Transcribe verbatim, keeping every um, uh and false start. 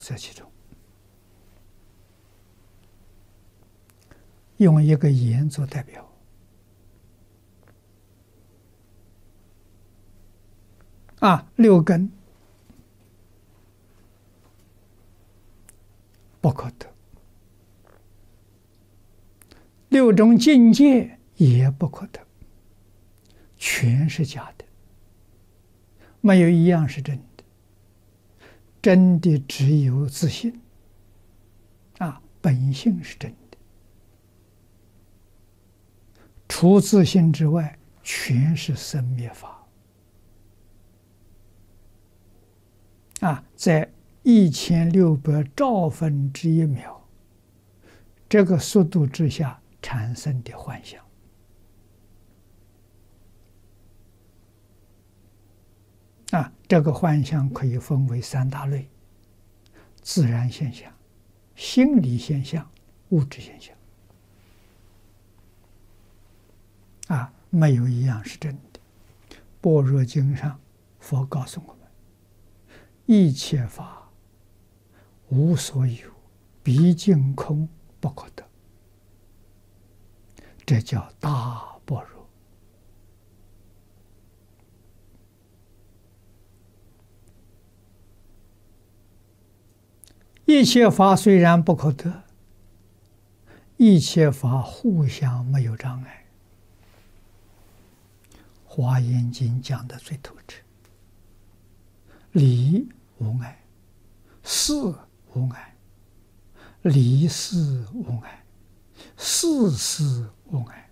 在其中，用一个言做代表。啊，六根不可得，六种境界也不可得，全是假的，没有一样是真的。真的只有自性，啊，本性是真的，除自性之外，全是生灭法。啊，在一千六百兆分之一秒这个速度之下产生的幻象，啊，这个幻象可以分为三大类：自然现象、心理现象、物质现象。啊，没有一样是真的。般若经上，佛告诉我们：一切法无所有，毕竟空不可得。这叫大般若。一切法虽然不可得，一切法互相没有障碍。华严经讲得最透彻：理无碍，事无碍，理事无碍，事事无碍。